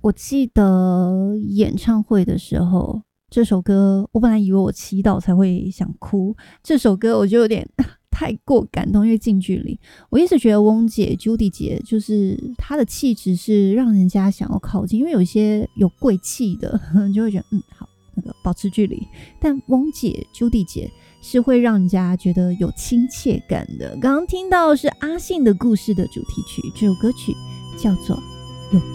我记得演唱会的时候，这首歌我本来以为我祈祷才会想哭，这首歌我就有点太过感动，因为近距离。我一直觉得翁姐 Judy 姐就是她的气质是让人家想要靠近，因为有一些有贵气的就会觉得好，那个保持距离，但翁姐 Judy 姐是会让人家觉得有亲切感的。刚刚听到的是阿信的故事的主题曲，这首歌曲叫做